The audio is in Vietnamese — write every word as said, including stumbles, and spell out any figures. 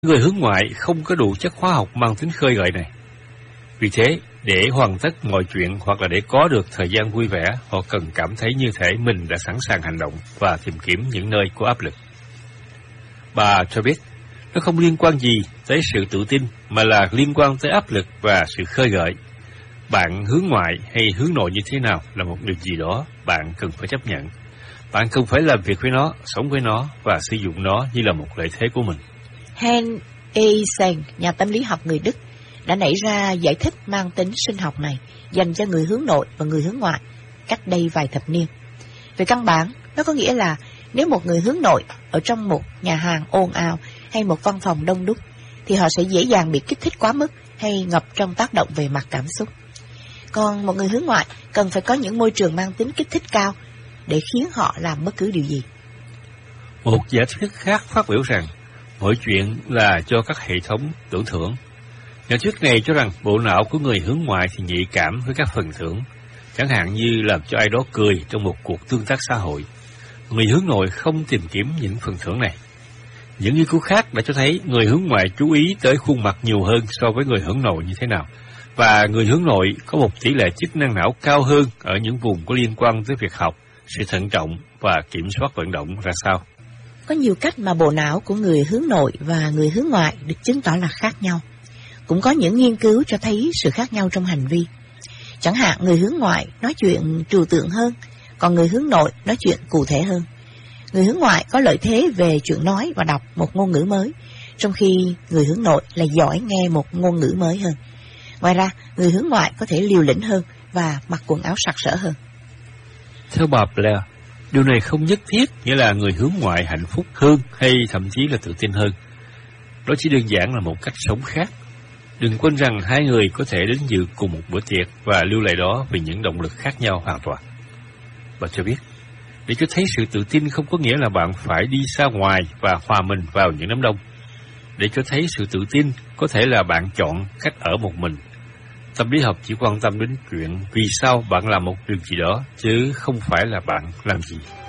Người hướng ngoại không có đủ chất hóa học mang tính khơi gợi này. Vì thế, để hoàn tất mọi chuyện hoặc là để có được thời gian vui vẻ, họ cần cảm thấy như thể mình đã sẵn sàng hành động và tìm kiếm những nơi có áp lực. Bà cho biết, nó không liên quan gì tới sự tự tin, mà là liên quan tới áp lực và sự khơi gợi. Bạn hướng ngoại hay hướng nội như thế nào là một điều gì đó bạn cần phải chấp nhận. Bạn cần phải làm việc với nó, sống với nó và sử dụng nó như là một lợi thế của mình. Hans Eysenck, nhà tâm lý học người Đức, đã nảy ra giải thích mang tính sinh học này dành cho người hướng nội và người hướng ngoại cách đây vài thập niên. Về căn bản, nó có nghĩa là nếu một người hướng nội ở trong một nhà hàng ồn ào hay một văn phòng đông đúc, thì họ sẽ dễ dàng bị kích thích quá mức hay ngập trong tác động về mặt cảm xúc. Còn một người hướng ngoại cần phải có những môi trường mang tính kích thích cao để khiến họ làm bất cứ điều gì. Một giả thuyết khác phát biểu rằng mọi chuyện là do các hệ thống tưởng thưởng. Giả thuyết này cho rằng bộ não của người hướng ngoại thì nhạy cảm với các phần thưởng, chẳng hạn như làm cho ai đó cười trong một cuộc tương tác xã hội. Người hướng nội không tìm kiếm những phần thưởng này. Những nghiên cứu khác đã cho thấy người hướng ngoại chú ý tới khuôn mặt nhiều hơn so với người hướng nội như thế nào, và người hướng nội có một tỷ lệ chức năng não cao hơn ở những vùng có liên quan tới việc học, sự thận trọng và kiểm soát vận động ra sao. Có nhiều cách mà bộ não của người hướng nội và người hướng ngoại được chứng tỏ là khác nhau. Cũng có những nghiên cứu cho thấy sự khác nhau trong hành vi. Chẳng hạn người hướng ngoại nói chuyện trừu tượng hơn, còn người hướng nội nói chuyện cụ thể hơn. Người hướng ngoại có lợi thế về chuyện nói và đọc một ngôn ngữ mới, trong khi người hướng nội là giỏi nghe một ngôn ngữ mới hơn. Ngoài ra, người hướng ngoại có thể liều lĩnh hơn và mặc quần áo sặc sỡ hơn. Theo bà Blair, điều này không nhất thiết nghĩa là người hướng ngoại hạnh phúc hơn hay thậm chí là tự tin hơn. Đó chỉ đơn giản là một cách sống khác. Đừng quên rằng hai người có thể đến dự cùng một bữa tiệc và lưu lại đó vì những động lực khác nhau hoàn toàn. Bà cho biết, để cho thấy sự tự tin không có nghĩa là bạn phải đi ra ngoài và hòa mình vào những đám đông. Để cho thấy sự tự tin có thể là bạn chọn cách ở một mình. Tâm lý học chỉ quan tâm đến chuyện vì sao bạn làm một điều gì đó, chứ không phải là bạn làm gì.